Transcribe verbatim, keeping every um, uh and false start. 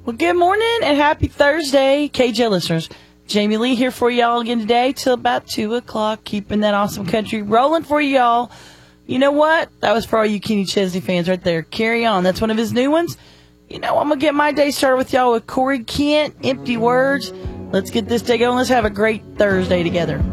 Well, good morning and happy Thursday, K J listeners. Jamie Lee here for y'all again today till about two o'clock, keeping that awesome country rolling for y'all. You know what? That was for all you Kenny Chesney fans right there. Carry On. That's one of his new ones. You know, I'm going to get my day started with y'all with Corey Kent, Empty Words. Let's get this day going. Let's have a great Thursday together.